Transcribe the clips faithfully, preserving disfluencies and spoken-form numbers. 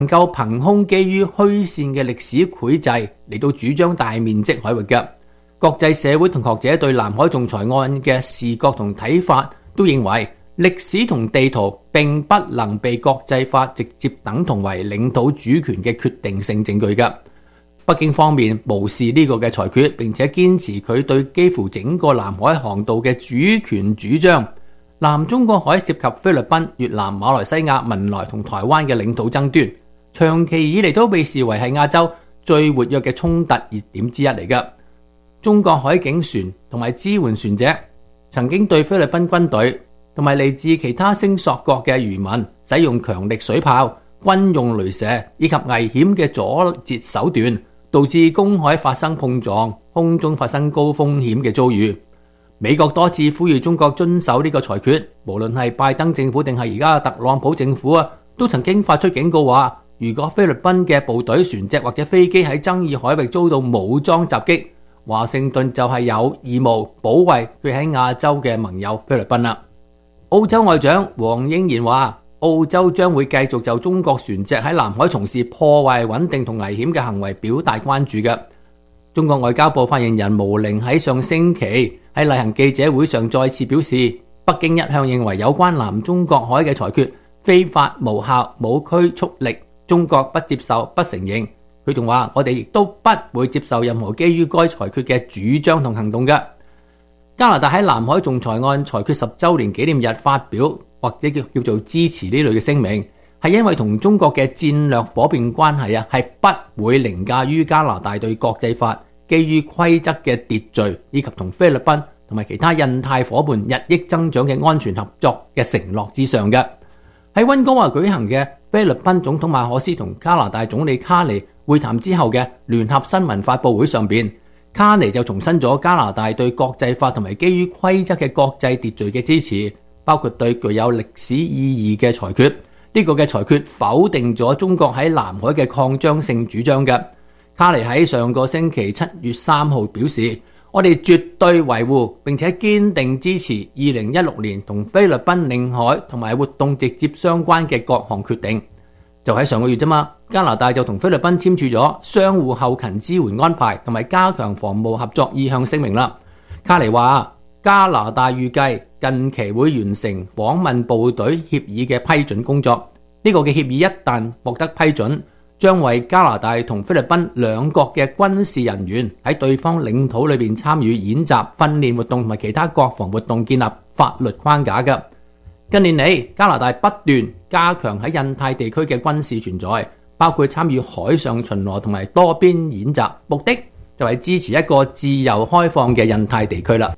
能夠憑空基於虛線嘅歷史繪製嚟到主張大面積海域嘅。國際社會同學者對南海仲裁案嘅視覺同睇法都認為，歷史同地圖並不能被國際法直接等同為領土主權嘅決定性證據嘅。北京方面無視呢個嘅裁決，並且堅持佢對幾乎整個南海航道嘅主權主張。南中國海涉及菲律賓、越南、馬來西亞、文萊同台灣嘅領土爭端，長期以嚟都被視為係亞洲最活躍嘅衝突熱點之一嚟嘅。中國海警船同埋支援船隻曾經對菲律賓軍隊同埋嚟自其他聲索國嘅漁民使用強力水炮、軍用雷射以及危險嘅阻截手段，導致公海發生碰撞、空中發生高風險嘅遭遇。美國多次呼籲中國遵守呢個裁決，無論係拜登政府定係而家嘅特朗普政府啊，都曾經發出警告話，如果菲律賓嘅部隊、船隻或者飛機喺爭議海域遭到武裝襲擊，華盛頓就係有義務保衛佢喺亞洲嘅盟友菲律賓啦。澳洲外長黃英賢話，澳洲將會繼續就中國船隻喺南海從事破壞穩定同危險嘅行為表達關注嘅。中國外交部發言人毛寧喺上星期喺例行記者會上再次表示，北京一向認為有關南中國海嘅裁決非法無效、冇拘束力，中國不接受、不承認。佢仲話，我哋亦都不會接受任何基於該裁決嘅主張同行動嘅。加拿大喺南海仲裁案裁決十週年紀念日發表或者叫叫做支持呢類嘅聲明，係因為同中國嘅戰略夥伴關係啊，係不會凌駕於加拿大對國際法基於規則嘅秩序，以及同菲律賓同埋其他印太夥伴日益增長嘅安全合作嘅承諾之上嘅。喺溫哥華舉行嘅菲律賓總統馬可斯同加拿大總理卡尼會談之後嘅聯合新聞發佈會上邊，卡尼就重申咗加拿大對國際法同埋基於規則嘅國際秩序嘅支持，包括對具有歷史意義嘅裁決。呢個嘅裁決否定咗中國喺南海嘅擴張性主張嘅。卡尼喺上個星期七月三號表示，我哋絕對維護並且堅定支持二零一六年同菲律賓領海同埋活動直接相關嘅各項決定。就喺上個月啫嘛，加拿大就同菲律賓簽署咗相互後勤支援安排同埋加強防務合作意向聲明啦。卡尼話，加拿大預計近期會完成訪問部隊協議嘅批准工作。呢個嘅協議一旦獲得批准，將為加拿大同菲律賓兩國嘅軍事人員喺對方領土裏邊參與演習、訓練活動同埋其他國防活動建立法律框架嘅。近年嚟，加拿大不斷加強喺印太地區嘅軍事存在，包括參與海上巡邏同埋多邊演習，目的就係支持一個自由開放嘅印太地區啦。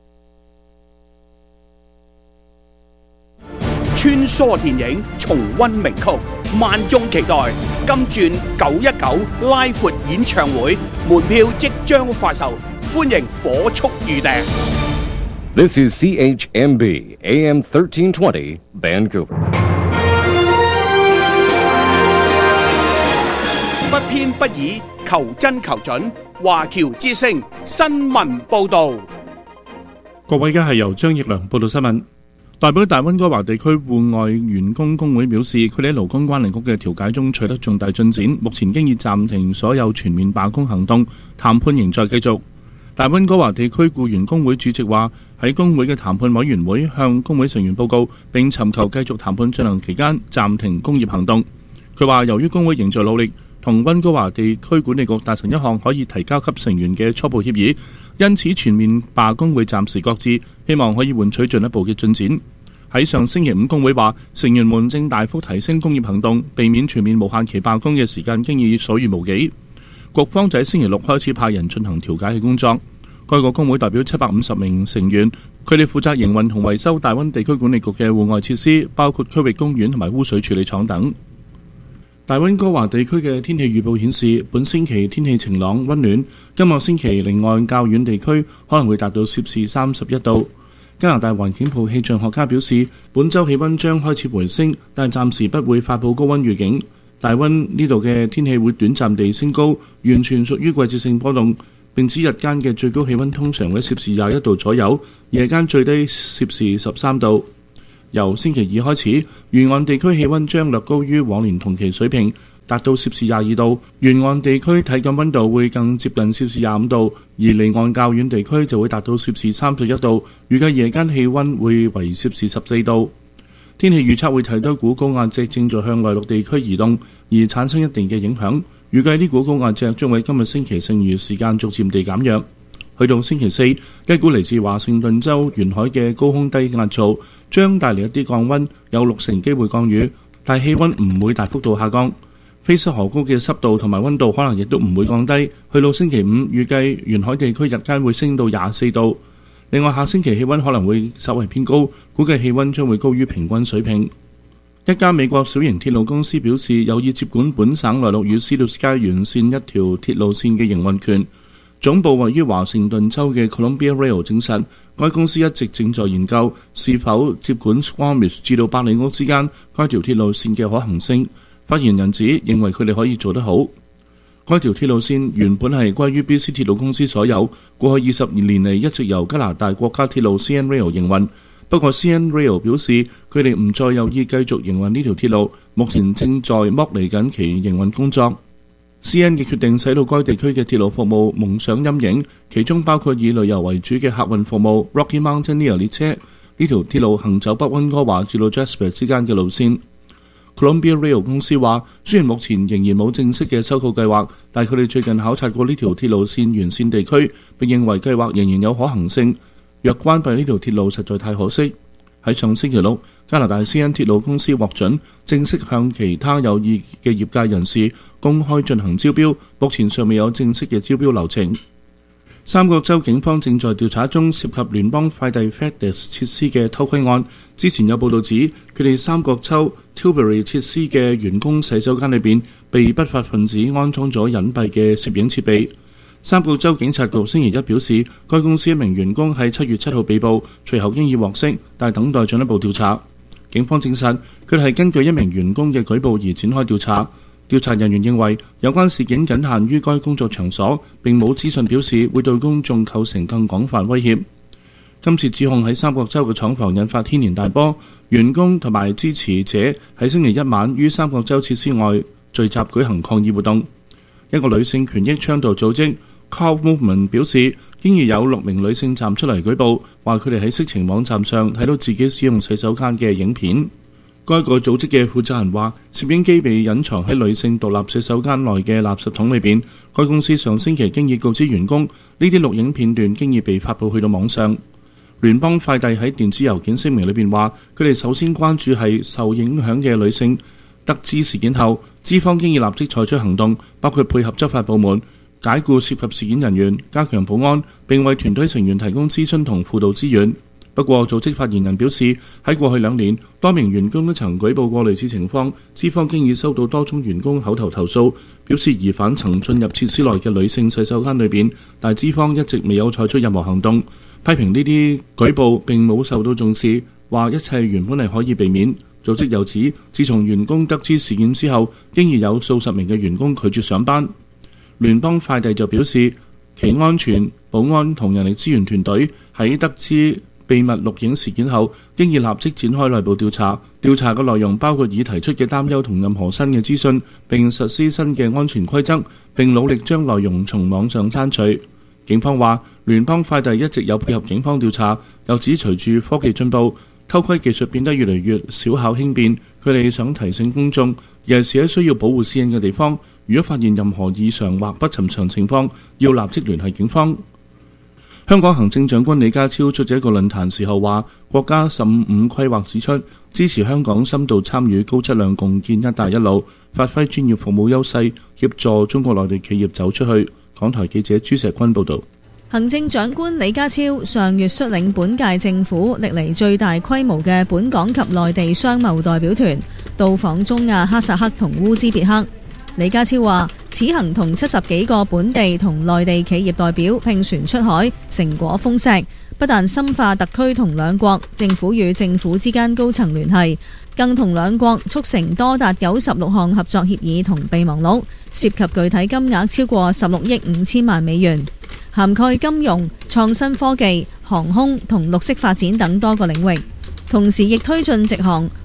穿梭電影，重溫名曲，萬眾期待金鑽九一九拉闊演唱會，門票即將發售，歡迎火速預訂。 This is C H M B A M thirteen twenty Vancouver。 不偏不倚，求真求準，華僑之聲新聞報導。 各位，而家係由張奕良報道新聞。代表大溫哥華地區戶外員工工會表示，佢哋喺勞工關聯局嘅調解中取得重大進展，目前經已暫停所有全面罷工行動，談判仍在繼續。大溫哥華地區僱員工會主席話，喺工會嘅談判委員會向工會成員報告，並尋求繼續談判進行期間暫停工業行動。佢話，由於工會仍在努力同溫哥華地區管理局達成一項可以提交給成員嘅初步協議，因此全面罷工會暫時擱置，希望可以換取進一步嘅進展。喺上星期五，工會話成員們正大幅提升工業行動，避免全面無限期罷工嘅時間經已所餘無幾。局方就喺星期六開始派人進行調解嘅工作。該個工會代表七百五十名成員，佢哋負責營運同維修大溫地區管理局嘅戶外設施，包括區域公園同埋污水處理廠等。大溫哥華地區嘅天氣預報顯示，本星期天氣晴朗溫暖，今個星期離岸較遠地區可能會達到攝氏三十一度。加拿大環境部氣象學家表示，本週氣溫將開始回升，但暫時不會發佈高溫預警。大溫呢度嘅天氣會短暫地升高，完全屬於季節性波動。並指日間嘅最高氣溫通常會攝氏廿一度左右，夜間最低攝氏十三度。由星期二開始，沿岸地區氣溫將略高於往年同期水平， 達到攝氏廿二度，沿岸地區體感溫度會更接近攝氏廿五度，而離岸較遠地區就會達到攝氏三十一度。預計夜間氣溫會為攝氏十四度。天氣預測會睇多股高壓脊正在向內陸地區移動，而產生一定嘅影響。預計呢股高壓脊將會今日星期剩餘時間逐漸地減弱。去到星期四，一股嚟自華盛頓州沿海嘅高空低壓槽將帶嚟一啲降溫，有六成機會降雨，但氣溫唔會大幅度下降。菲斯河谷嘅濕度同埋溫度可能亦都唔會降低。去到星期五，預計沿海地區日間會升到廿四度。另外，下星期氣溫可能會稍為偏高，估計氣溫將會高於平均水平。一家美國小型鐵路公司表示有意接管本省內陸與 Sea to Sky 沿線一條鐵路線嘅營運權。總部位於華盛頓州嘅 Columbia Rail 證實，該公司一直正在研究是否接管 Squamish 至到百里屋之間該條鐵路線嘅可行性。發言人指認為佢哋可以做得好。該條鐵路線原本係歸於 B C 鐵路公司所有，過去二十年嚟一直由加拿大國家鐵路 C N Rail 營運。不過 C N Rail 表示佢哋唔再有意繼續營運呢條鐵路，目前正在剝離緊其營運工作。C N 嘅決定使到該地區嘅鐵路服務蒙上陰影，其中包括以旅遊為主嘅客運服務 Rocky Mountaineer 列車。呢條鐵路行走北溫哥華至到 Jasper 之間嘅路線。Columbia Rail 公司話，雖然目前仍然冇正式嘅收購計劃，但佢哋最近考察過呢條鐵路線沿線地區，並認為計劃仍然有可行性。若關閉呢條鐵路實在太可惜。喺上星期六，加拿大 C N 鐵路公司獲准正式向其他有意嘅業界人士公開進行招標，目前尚未有正式嘅招標流程。三角洲警方正在調查中涉及聯邦快遞 FedEx 設施嘅偷窺案。之前有報道指，佢哋三角洲 Tilbury 設施嘅員工洗手間裏邊被不法分子安裝咗隱蔽嘅攝影設備。三角洲警察局星期一表示，該公司一名員工喺七月七號被捕，隨後經已獲釋，但等待進一步調查。警方證實，佢哋係根據一名員工嘅舉報而展開調查。調查人員認為，有關事件僅限於該工作場所，並冇資訊表示會對公眾構成更廣泛威脅。今次指控喺三角洲嘅廠房引發軒然大波，員工同埋支持者喺星期一晚於三角洲設施外聚集舉行抗議活動。一個女性權益倡導組織 Call Movement 表示，經已有六名女性站出嚟舉報，話佢哋喺色情網站上睇到自己使用洗手間嘅影片。該個組織嘅負責人話，攝影機被隱藏喺女性獨立洗手間內嘅垃圾桶裏邊。該公司上星期經已告知員工，呢啲錄影片段經已被發布去到網上。聯邦快遞喺電子郵件聲明裏邊話，佢哋首先關注係受影響嘅女性。得知事件後，資方經已立即採取行動，包括配合執法部門解僱涉及事件人員，加強保安，並為團隊成員提供諮詢同輔導資源。不過，組織發言人表示，喺過去兩年，多名員工都曾舉報過類似情況。資方經已收到多宗員工口頭投訴，表示疑犯曾進入設施內嘅女性洗手間裏邊，但資方一直未有採取任何行動，批評呢啲舉報並冇受到重視，話一切原本係可以避免。組織又指，自從員工得知事件之後，經已有數十名嘅員工拒絕上班。聯邦快遞就表示，其安全、保安同人力資源團隊喺得知秘密錄影事件後，經已立即展開內部調查。調查嘅內容包括已提出嘅擔憂同任何新嘅資訊，並實施新嘅安全規則，並努力將內容從網上刪除。警方話，聯邦快遞一直有配合警方調查，又指隨住科技進步，偷窺技術變得越嚟越小巧輕便。佢哋想提醒公眾，尤其是喺需要保護私隱嘅地方，如果發現任何異常或不尋常情況，要立即聯繫警方。香港行政長官李家超出席一個論壇時候話，國家十五五規劃指出，支持香港深度參與高質量共建一帶一路，發揮專業服務優勢，協助中國內地企業走出去。港台記者朱石坤報導。 行政長官李家超上月率領本屆政府歷嚟最大規模嘅本港及內地商貿代表團到訪中亞哈薩克同烏茲別克。李家超話，此行同七十幾個本地同內地企業代表拼船出海，成果豐碩，不但深化特區同兩國政府與政府之間高層聯繫，更同兩國促成多達九十六項合作協議同備忘錄，涉及具體金額超過十六億五千萬美元，涵蓋金融、創新科技、航空同綠色發展等多個領域。同時亦推進直航、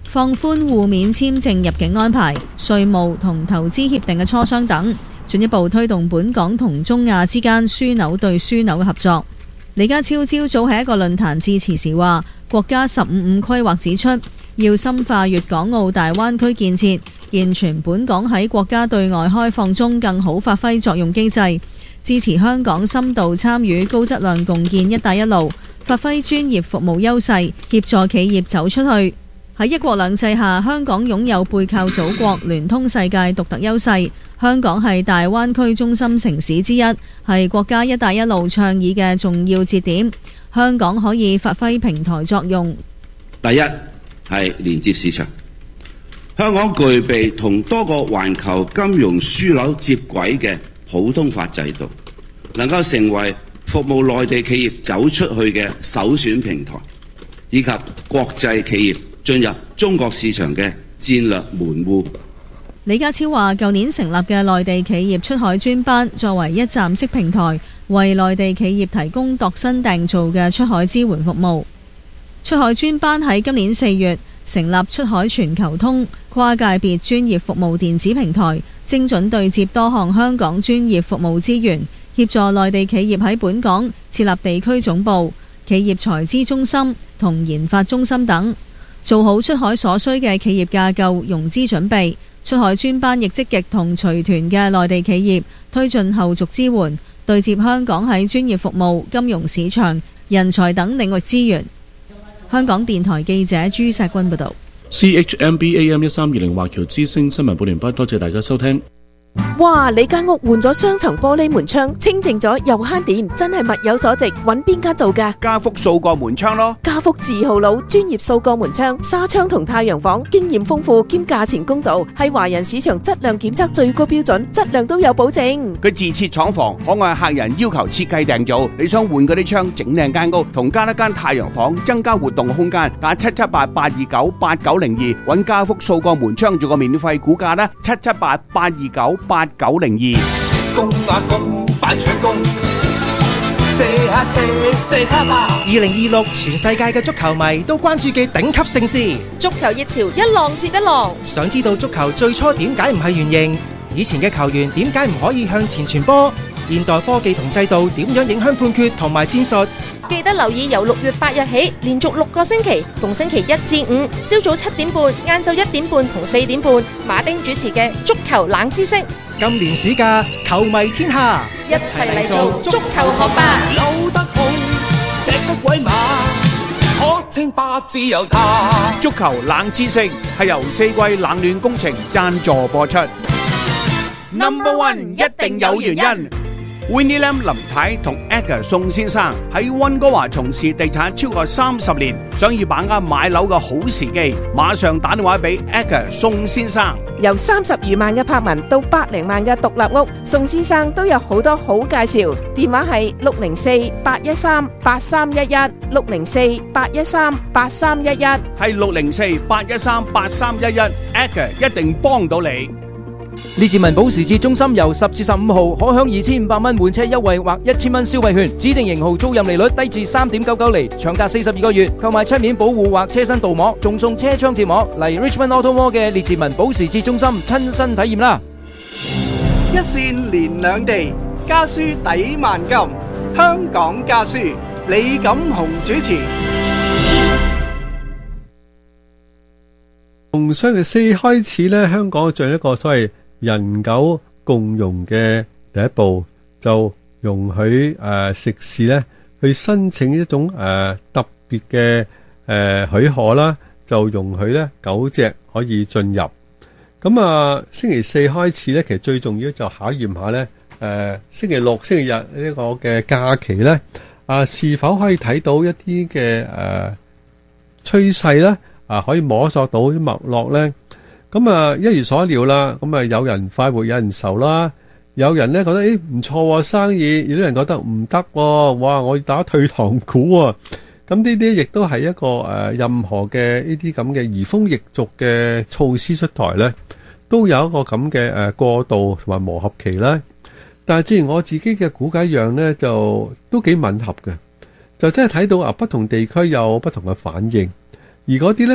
放寬互免簽證入境安排、稅務同投資協定嘅磋商等，進一步推動本港同中亞之間樞紐對樞紐嘅合作。李家超朝早喺一個論壇致辭時話，國家十五五規劃指出，要深化粵港澳大灣區建設，健全本港喺國家對外開放中更好發揮作用機制，支持香港深度參與高質量共建一帶一路，發揮專業服務優勢，協助企業走出去。喺一國兩制下，香港擁有背靠祖國、聯通世界獨特優勢。香港係大灣區中心城市之一，係國家一帶一路倡議嘅重要節點。香港可以發揮平台作用。 第一係連接市場，香港具備同多個環球金融樞紐接軌嘅普通法制度，能夠成為服務內地企業走出去嘅首選平台，以及國際企業進入中國市場嘅戰略門戶。 李家超話，舊年成立嘅內地企業出海專班，作為一站式平台，為內地企業提供度身訂造嘅出海支援服務。出海專班喺今年四月成立出海全球通跨界別專業服務電子平台，精準對接多項香港專業服務資源，協助內地企業喺本港設立地區總部、企業財資中心同研發中心等，做好出海所需嘅企業架構、融資準備。出海專班亦積極同隨團嘅內地企業推進後續支援，對接香港喺專業服務、金融市場、人才等領域資源。香港電台記者朱錫君報道。 C H M B A M 一三二零華僑之聲新聞報完畢，多謝大家收聽。 哇！你間屋換咗雙層玻璃門窗，清淨咗又慳電，真係物有所值。揾邊間做㗎？ 家福掃過門窗咯。 家福字號佬，專業掃過門窗、紗窗同太陽房，經驗豐富兼價錢公道，係華人市場質量檢測最高標準，質量都有保證。 佢自設廠房，可按客人要求設計訂造。你想換嗰啲窗，整靚間屋，同加一間太陽房，增加活動空間，打七七八八二九八九零二，揾家福掃過門窗做個免費估價啦，七七八八二九八九零二。 公啊公，快搶工！射下射，射下吧！ 二零二六全世界嘅足球迷都關注嘅頂級盛事， 足球熱潮一浪接一浪。 想知道足球最初點解唔係圓形？以前嘅球員點解唔可以向前傳波？現代科技同制度點樣影響判決同埋戰術？ 記得留意由六月八日起，連續六個星期，逢星期一至五，朝早七點半、晏晝一點半同四點半，馬丁主持嘅足球冷知識。 今年暑假，球迷天下， 一齊嚟做足球學霸。 扭得好，隻得鬼馬，可稱霸自由他。 足球冷知識係由四季冷暖工程贊助播出。Number One 一定有原因。Winnie Lam 林太同 Edgar 宋先生喺溫哥華從事地產超過三十年，想要把握買樓嘅好時機，馬上打電話俾 Edgar 宋先生。 由三十餘萬嘅柏文到百零萬嘅獨立屋，宋先生都有好多好介紹。電話係六零四八一三八三一一，六零四八一三八三一一， 係六零四八一三八三一一 ，Edgar 一定幫到你。 列治文保時捷中心由十至十五號可享二千五百蚊換車優惠或一千蚊消費券，指定型號租賃利率低至三點九九厘，長達四十二個月，購買漆面保護或車身鍍膜，仲送車窗貼膜。嚟 Richmond Auto Mall 嘅列治文保時捷中心親身體驗啦！ 一線連兩地，家書抵萬金。香港家書，李錦雄主持。 從上個世紀開始咧，香港進一個所謂人狗共融嘅第一步，就容許誒、呃、食肆咧去申請一種誒、呃、特別嘅誒許可啦，就容許咧狗隻可以進入。咁啊，星期四開始咧，其實最重要就考驗下咧，誒、呃、星期六、星期日呢個嘅假期咧，啊是否可以睇到一啲嘅誒趨勢咧？啊，可以摸索到啲脈絡咧，咁啊一如所料啦，咁啊有人快活有人愁啦，有人咧覺得誒唔錯生意，有啲人覺得唔得喎，哇我要打退堂鼓啊，咁呢啲亦都係一個誒、呃、任何嘅呢啲咁嘅移風易俗嘅措施出台咧，都有一個咁嘅誒過渡同埋磨合期啦。但係正如我自己嘅估計一樣咧，就都幾吻合嘅，就真係睇到啊不同地區有不同嘅反應。而嗰啲咧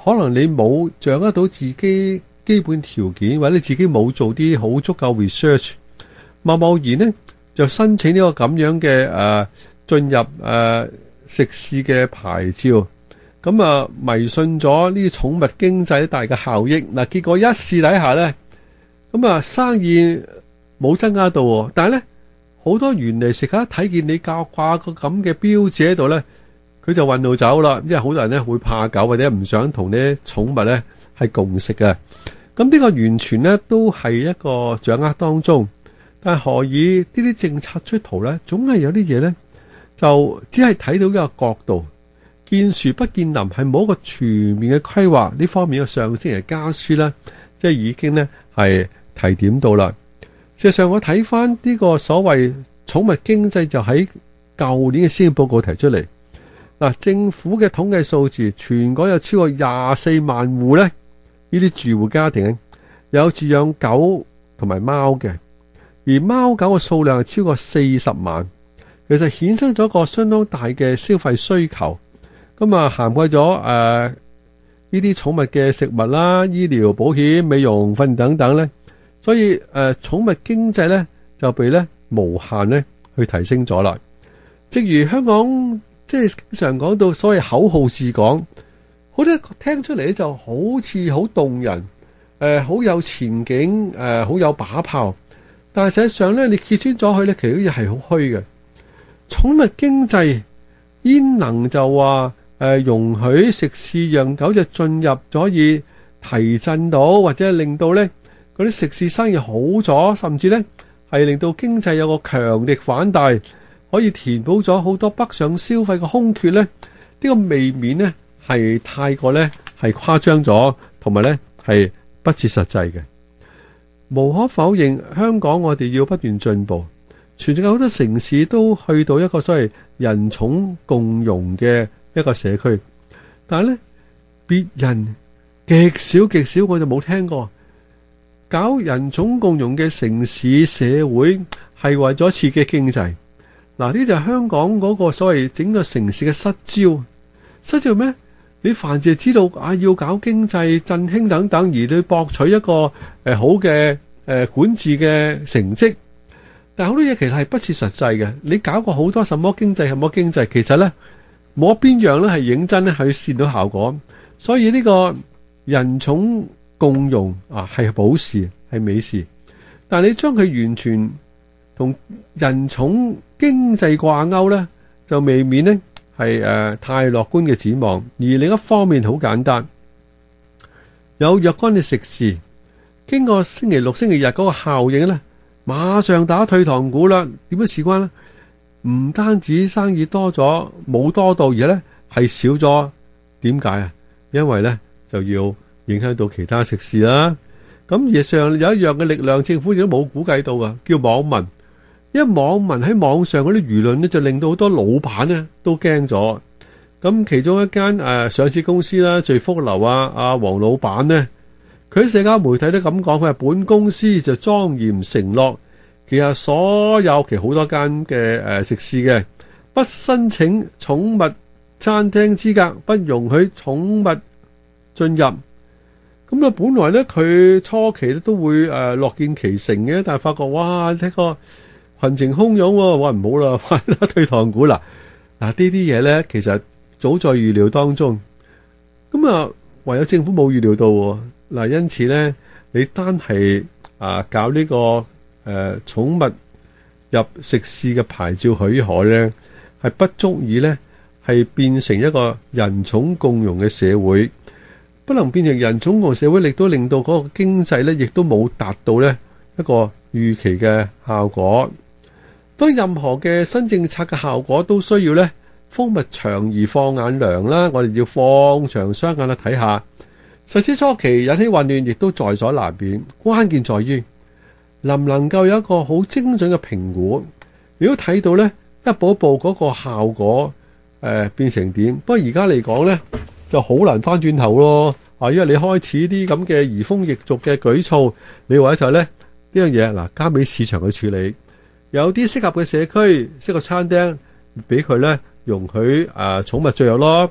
可能你冇掌握到自己基本條件，或者你自己冇做啲好足夠 research， 貿貿然呢就申請呢個咁樣嘅誒進入誒、呃、食肆嘅牌照，咁啊迷信咗呢啲寵物經濟大嘅效益，嗱結果一試底下呢，咁啊生意冇增加到，但係呢，好多原嚟食客睇見你教掛個咁嘅標誌喺度呢，佢就運到走啦，因為好多人呢會怕狗或者唔想同啲寵物呢係共食嘅。咁呢個完全呢都係一個掌握當中，但係何以呢啲政策出圖呢，總係有啲嘢呢，就只係睇到一個角度，見樹不見林，係冇一個全面嘅規劃呢方面嘅上星期家書呢，即係已經呢係提點到啦。事實上我睇翻呢個所謂寵物經濟就喺舊年嘅施政報告提出嚟。嗱，政府嘅統計數字，全港有超過廿四萬戶咧，呢啲住戶家庭有飼養狗同埋貓嘅，而貓狗嘅數量係超過四十萬，其實衍生咗一個相當大嘅消費需求。咁啊，涵蓋咗誒呢啲寵物嘅食物啦、醫療保險、美容訓練等等咧，所以誒寵物經濟咧就被咧無限咧去提升咗啦。正如香港。即係經常講到所謂口號治港，好多聽出嚟就好似好動人，誒、呃、好有前景，誒、呃、好有把炮。但係實際上咧，你揭穿咗佢咧，其實啲嘢係好虛嘅。寵物經濟焉能就話誒、呃、容許食肆讓狗隻進入，可以提振到或者令到咧嗰啲食肆生意好咗，甚至咧係令到經濟有個強力反彈。可以填補咗好多北上消費嘅空缺咧，呢、這個未免呢係太過咧係誇張咗，同埋咧係不切實際嘅。無可否認，香港我哋要不斷進步，全世界好多城市都去到一個所謂人寵共融嘅一個社區，但係咧別人極少極少，我就冇聽過搞人寵共融嘅城市社會係為咗刺激經濟。嗱，呢就係香港嗰個所謂整個城市嘅失招，失招咩？你凡係知道啊，要搞經濟振興等等，而你博取一個誒、呃、好嘅誒、呃、管治嘅成績，但係好多嘢其實係不切實際嘅。你搞過好多什麼經濟，什麼經濟，其實咧冇邊樣咧係認真咧係見到效果。所以呢個人寵共融啊係好事，係美事，但係你將佢完全同人寵經濟掛鈎呢，就未免呢係誒太樂觀嘅展望。而另一方面好簡單，有若干嘅食肆經過星期六、星期日嗰個效應呢，馬上打退堂鼓啦。點樣事關呢？唔單止生意多咗，冇多到，而呢係少咗。點解啊？因為呢就要影響到其他食肆啦。咁而上有一樣嘅力量，政府亦都冇估計到噶，叫網民。因為網民喺網上嗰啲輿論咧，就令到好多老闆咧都驚咗。咁其中一間誒、呃、上市公司啦，聚福樓啊，阿黃老闆呢，佢喺社交媒體都咁講，佢話本公司就莊嚴承諾，其實所有其實好多間嘅誒食肆嘅，不申請寵物餐廳資格，不容許寵物進入。咁啊，本來咧佢初期咧都會誒樂、呃、見其成嘅，但係發覺哇，睇個群情洶湧喎，話唔好啦，快啦退堂鼓啦！嗱，呢啲嘢咧，其實早在預料當中。咁啊，唯有政府冇預料到嗱，因此咧，你單係啊搞呢、這個誒寵、呃、物入食肆嘅牌照許可咧，係不足以咧係變成一個人寵共融嘅社會，不能變成人寵共融社會，亦都令到嗰個經濟咧，亦都冇達到咧一個預期嘅效果。當任何嘅新政策嘅效果都需要咧風物長而放眼量啦，我哋要放長雙眼去睇下。實施初期引起混亂，亦都在所難免。關鍵在於能唔能夠有一個好精準嘅評估。如果睇到咧一步一步嗰個效果誒、呃、變成點，不過而家嚟講咧就好難翻轉頭咯。啊，因為你開始啲咁嘅移風易俗嘅舉措，你或者就係咧呢樣嘢嗱交俾市場去處理。有啲適合嘅社區，適合餐廳，俾佢咧容許誒寵物進入咯。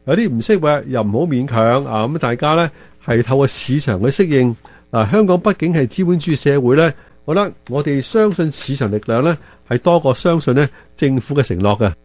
有啲唔識嘅又唔好勉強啊。咁大家呢係透過市場去適應。啊，香港畢竟係資本主義社會呢，我覺得我哋相信市場力量呢係多過相信呢政府嘅承諾嘅。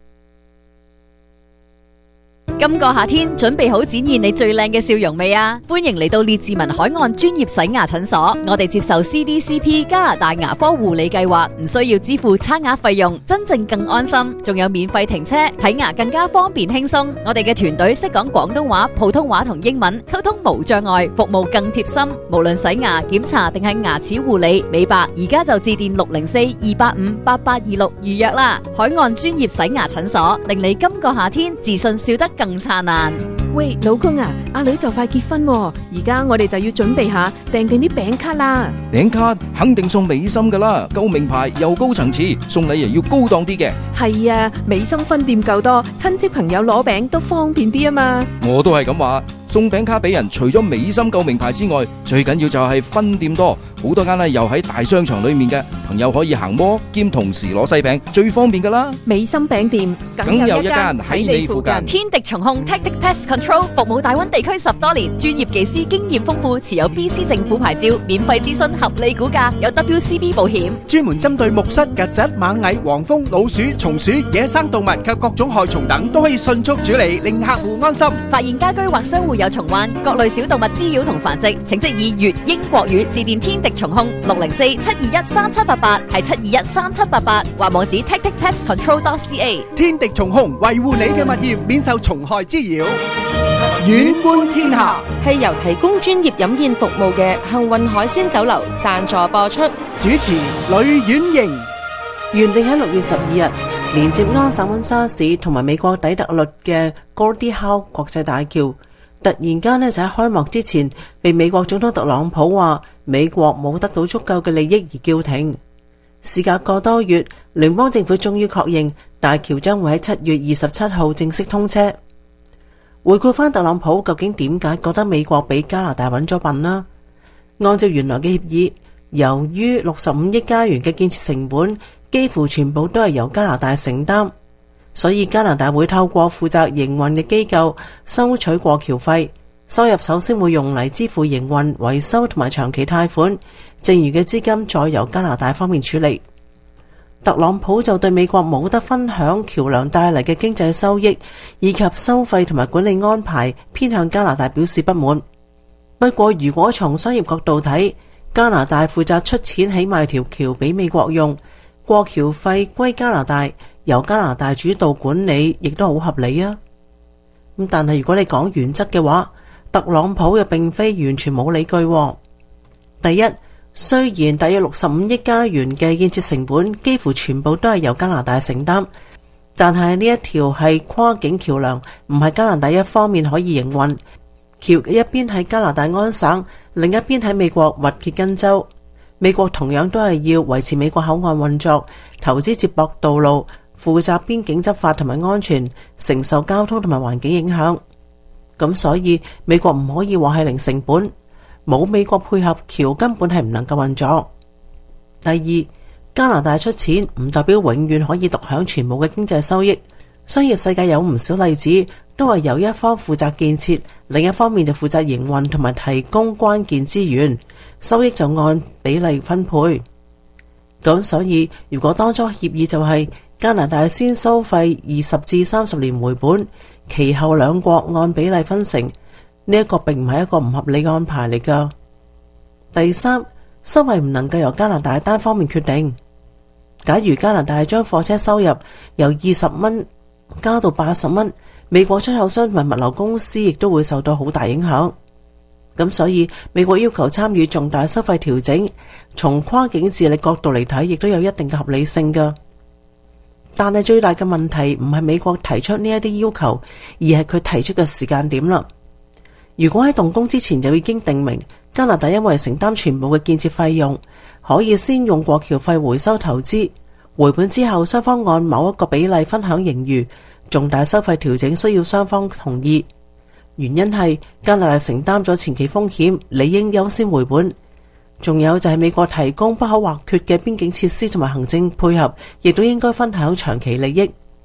今個夏天準備好展現你最靚嘅笑容未啊？歡迎嚟到列治文海岸專業洗牙診所，我哋接受 C D C P 加拿大牙科護理計劃，唔需要支付刷牙費用，真正更安心，仲有免費停車，睇牙更加方便輕鬆。我哋嘅團隊識講廣東話、普通話同英文，溝通無障礙，服務更貼心。無論洗牙、檢查定係牙齒護理、美白，而家就致電六零四二八五八八二六預約啦。海岸專業洗牙診所，令你今個夏天自信笑得更燦爛。 喂，老公啊，阿女就快結婚喎，而家我哋就要準備下訂定啲餅卡啦。 餅卡肯定送美心噶啦，夠名牌又高層次，送禮又要高檔啲嘅。 係啊，美心分店夠多，親戚朋友攞餅都方便啲啊嘛。 我都係咁話，送餅卡俾人，除咗美心夠名牌之外，最緊要就係分店多，好多間咧又喺大商場裏面嘅，朋友可以行摩兼同時攞西餅，最方便噶啦。 美心餅店梗有一間喺你附近。 天敵蟲控 Tactic Pest Control 服務大灣地區十多年，專業技師經驗豐富，持有 B C 政府牌照，免費諮詢，合理估價，有 W C B 保險， 專門針對木蝨、曱甴、螞蟻、黃蜂、老鼠、松鼠、野生動物及各種害蟲等，都可以迅速處理，令客戶安心。 發現家居或商戶有蟲患、各類小動物滋擾同繁殖，請即以粵英國語致電天敵蟲控六零四七二一三七八八，係七二一三七八八，或網址 tactic pest control dot c a。 天敵蟲控維護你嘅物業免受蟲害滋擾。遠觀天下係由提供專業飲宴服務嘅幸運海鮮酒樓贊助播出。 主持呂婉瑩。 原定喺六月十二日連接安省溫莎市同埋美國底特律嘅 Gordie Howe 國際大橋，突然間呢就喺開幕之前被美國總統特朗普話美國冇得到足夠嘅利益而叫停。事隔個多月，聯邦政府終於確認大橋將會喺七月二十七號正式通車。回顧翻特朗普究竟點解覺得美國比加拿大揾咗笨呢？按照原來嘅協議，由於六十五億加元嘅建設成本幾乎全部都係由加拿大承擔，所以加拿大會透過負責營運嘅機構收取過橋費，收入首先會用嚟支付營運、維修同埋長期貸款，剩餘嘅資金再由加拿大方面處理。特朗普就對美國冇得分享橋梁帶嚟嘅經濟收益，以及收費同埋管理安排偏向加拿大表示不滿。不過如果從商業角度睇，加拿大負責出錢起埋條橋俾美國用，過橋費歸加拿大，由加拿大主導管理，亦都好合理啊。咁但係如果你講原則嘅話，特朗普又並非完全冇理據。第一，雖然大約六十五億加元嘅建設成本幾乎全部都係由加拿大承擔，但係呢一條係跨境橋梁，唔係加拿大一方面可以營運。橋一邊喺加拿大安省，另一邊喺美國密歇根州。美國同樣都係要維持美國口岸運作，投資接駁道路，負責邊境執法同埋安全，承受交通同埋環境影響。咁所以美國唔可以話係零成本。冇美國配合，橋根本係唔能夠運作。第二，加拿大出錢唔代表永遠可以獨享全部嘅經濟收益。商業世界有唔少例子，都係由一方負責建設，另一方面就負責營運同埋提供關鍵資源，收益就按比例分配。咁所以如果當初協議就係加拿大先收費二十至三十年回本，其後兩國按比例分成，呢一個並唔係一個唔合理嘅安排嚟㗎。第三，收費唔能夠由加拿大單方面決定。假如加拿大將貨車收入由二十蚊加到八十蚊，美國出口商同埋物流公司亦都會受到好大影響。咁所以美國要求參與重大收費調整，從跨境治理角度嚟睇，亦都有一定嘅合理性㗎。但係最大嘅問題唔係美國提出呢一啲要求，而係佢提出嘅時間點啦。如果喺動工之前就已經定明加拿大因為承擔全部嘅建設費用，可以先用過橋費回收投資，回本之後雙方按某一個比例分享盈餘，重大收費調整需要雙方同意。原因係加拿大承擔咗前期風險，理應優先回本。仲有就係美國提供不可或缺嘅邊境設施同埋行政配合，亦都應該分享長期利益。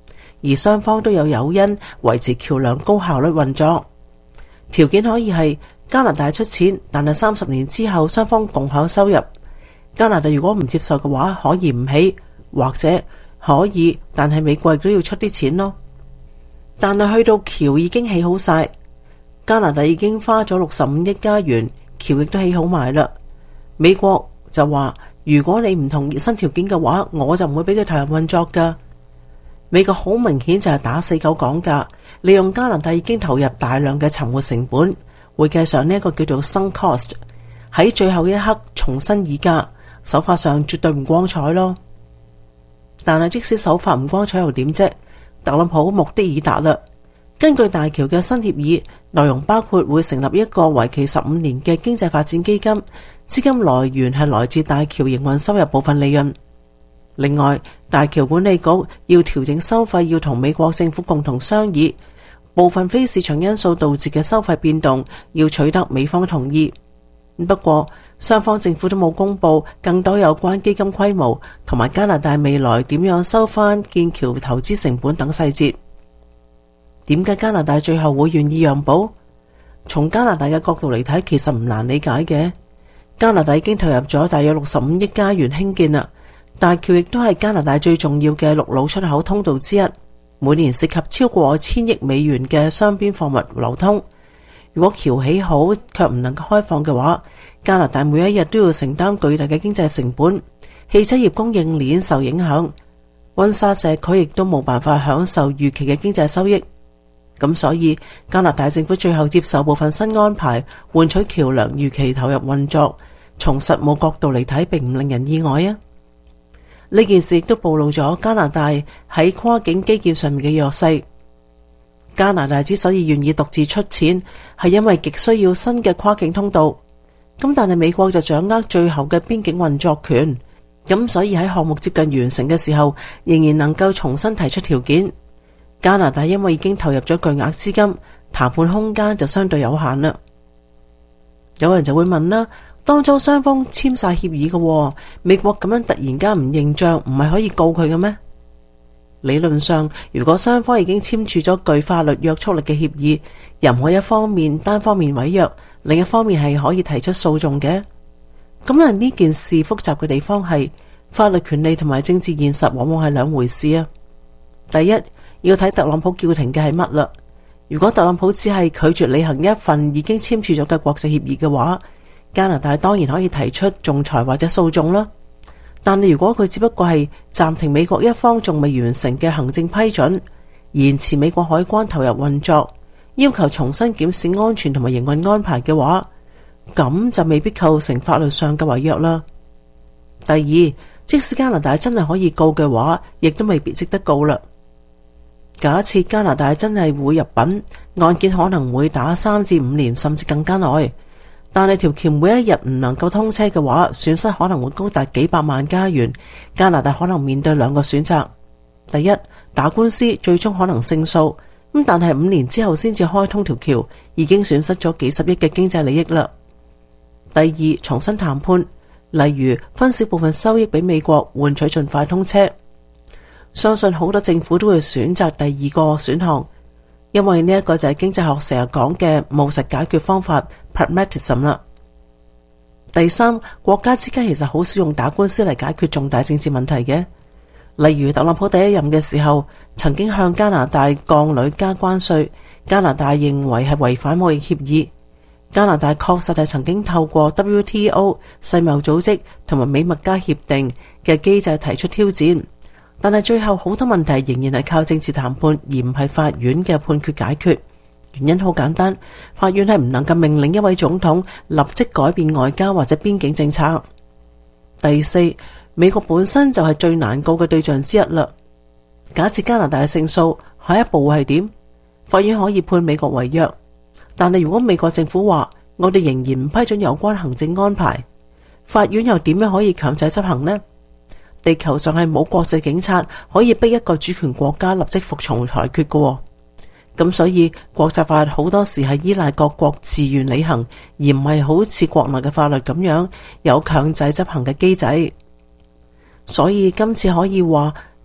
而雙方都有誘因維持橋樑高效率運作。條件可以係加拿大出錢，但係三十年之後雙方共享收入。加拿大如果唔接受嘅話，可以唔起，或者可以，但係美國亦都要出啲錢咯。但係去到橋已經起好晒，加拿大已經花咗六十五億加元，橋亦都起好埋啦。美國就話，如果你唔同意新條件嘅話，我就唔會俾佢投入運作噶。美國好明顯就係打死狗講價，利用加拿大已經投入大量嘅沉沒成本，會計上呢一個叫做 sunk cost， 喺最後一刻重新議價，手法上絕對唔光彩咯。但係即使手法唔光彩又點啫？特朗普目的已達啦。根據大橋嘅新協議，內容包括會成立一個為期十五年嘅經濟發展基金，資金來源係來自大橋營運收入部分利潤。另外，大橋管理局要調整收費，要同美國政府共同商議。部分非市場因素導致嘅收費變動，要取得美方同意。不過，雙方政府都冇公布更多有關基金規模同埋加拿大未來點樣收返建橋投資成本等細節。點解加拿大最後會願意讓步？從加拿大嘅角度嚟睇，其實唔難理解嘅。加拿大已經投入咗大約六十五億加元興建啦，大橋亦都係加拿大最重要嘅陸路出口通道之一，每年涉及超過千億美元嘅雙邊貨物流通。如果橋起好卻唔能夠開放嘅話，加拿大每一日都要承擔巨大嘅經濟成本，汽車業供應鏈受影響，溫莎社區亦都冇辦法享受預期嘅經濟收益。咁所以加拿大政府最後接受部分新安排，換取橋樑預期投入運作。從實務角度嚟睇，並唔令人意外啊！呢件事亦都暴露咗加拿大喺跨境基建上面嘅弱勢。加拿大之所以願意獨自出錢，係因為極需要新嘅跨境通道。咁但係美國就掌握最後嘅邊境運作權，咁所以喺項目接近完成嘅時候，仍然能夠重新提出條件。加拿大因為已經投入咗巨額資金，談判空間就相對有限啦。有人就會問啦，當初雙方簽晒協議嘅，美國咁樣突然間唔認賬，唔係可以告佢嘅咩？理論上，如果雙方已經簽署咗具法律約束力嘅協議，任何一方面單方面違約，另一方面係可以提出訴訟嘅。咁樣呢件事複雜嘅地方係法律權利同埋政治現實往往係兩回事啊。第一，要睇特朗普叫停嘅係乜啦。如果特朗普只係拒絕履行一份已經簽署咗嘅國際協議嘅話，加拿大當然可以提出仲裁或者訴訟啦。但係如果佢只不過係暫停美國一方仲未完成嘅行政批准，延遲美國海關投入運作，要求重新檢視安全同埋營運安排嘅話，咁就未必構成法律上嘅違約啦。第二，即使加拿大真係可以告嘅話，亦都未必值得告啦。假設加拿大真係會入稟，案件可能會打三至五年，甚至更加耐。但係條橋每一日唔能夠通車嘅話，損失可能會高達幾百萬加元。加拿大可能面對兩個選擇：第一，打官司最終可能勝訴，咁但係五年之後先至開通條橋，已經損失咗幾十億嘅經濟利益啦。第二，重新談判，例如分少部分收益俾美國，換取盡快通車。相信好多政府都會選擇第二個選項，因為呢一個就係經濟學成日講嘅務實解決方法 pragmatism 啦。第三，國家之間其實好少用打官司嚟解決重大政治問題嘅，例如特朗普第一任嘅時候曾經向加拿大鋼鋁加關稅，加拿大認為係違反貿易協議。加拿大確實係曾經透過 W T O 世貿組織同埋美墨加協定嘅機制提出挑戰。但係最後好多問題仍然係靠政治談判，而唔係法院嘅判決解決。原因好簡單，法院係唔能夠命令一位總統立即改變外交或者邊境政策。第四，美國本身就係最難告嘅對象之一啦。假設加拿大勝訴，下一步會係點？法院可以判美國違約，但係如果美國政府話我哋仍然唔批准有關行政安排，法院又點樣可以強制執行呢？地球上係冇國際警察可以逼一個主權國家立即服從裁決嘅，咁所以國際法好多時係依賴各國自願履行，而唔係好似國內嘅法律咁樣有強制執行嘅機制。所以今次可以話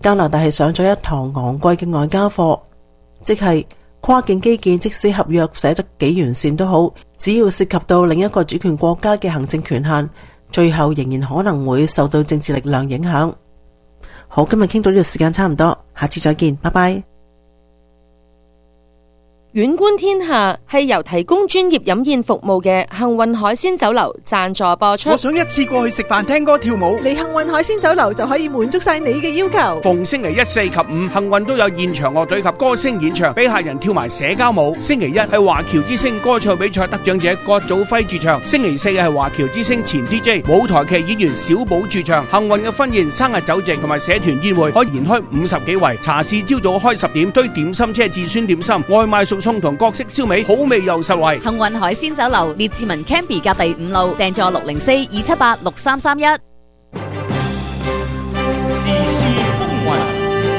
加拿大係上咗一堂昂貴嘅外交課，即係跨境基建即使合約寫得幾完善都好，只要涉及到另一個主權國家嘅行政權限，最後仍然可能會受到政治力量影響。好，今日傾到呢度時間差唔多，下次再見，拜拜。 遠觀天下係由提供專業飲宴服務嘅幸運海鮮酒樓贊助播出。 我想一次過去食飯、聽歌、跳舞， 嚟幸運海鮮酒樓就可以滿足晒你嘅要求。 逢星期一、四及五，幸運都有現場樂隊及歌星演唱，俾客人跳埋社交舞。星期一係華僑之星歌唱比賽得獎者郭祖輝駐唱，星期四係華僑之星前 D J 舞台劇演員小寶駐唱。幸運嘅婚宴、生日酒席同埋社團宴會可以延開五十幾圍。茶市朝早開十點，堆點心車至酸點心，外賣熟餸同各式燒味，好味又實惠。 幸運海鮮酒樓列治文 Canby 隔第五路，訂座六零四二七八六三三一。 時事風雲，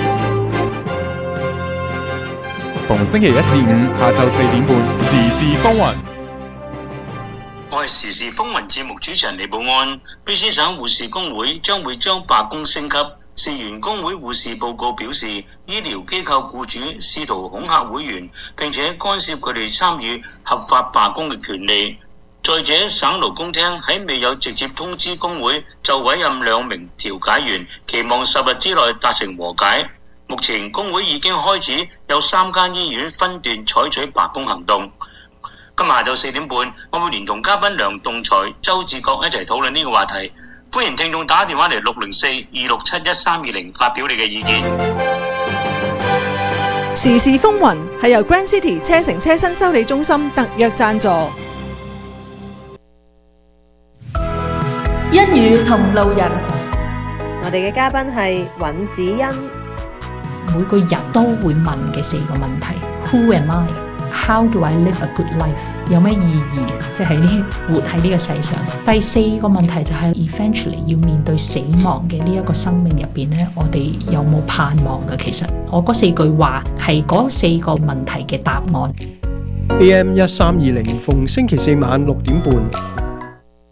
逢星期一至五下晝四點半，時事風雲。 我係時事風雲節目主持人李寶安。卑詩省護士工會將會將罷工升級。事源工會護士報告表示，醫療機構僱主試圖恐嚇會員，並且干涉佢哋參與合法罷工嘅權利。再者，省勞工廳喺未有直接通知工會就委任兩名調解員，期望十日之內達成和解。目前工會已經開始有三間醫院分段採取罷工行動。今日下晝四點半，我會連同嘉賓梁棟才、周志國一齊討論呢個話題。歡迎聽眾打電話嚟六零四二六七一三二零發表你嘅意見。 時事風雲係由 Grand City 車城車身修理中心特約贊助。一語同路人， 我哋嘅嘉賓係尹子欣。 每個人都會問嘅四個問題 ：Who am I？ How do I live a good life？ 有咩意義？即係呢活喺呢個世上。第四個問題就係 eventually 要面對死亡嘅呢一個生命入邊咧，我哋有冇盼望嘅？其實我嗰四句話係嗰四個問題嘅答案。 A M 一三二零逢星期四晚六點半，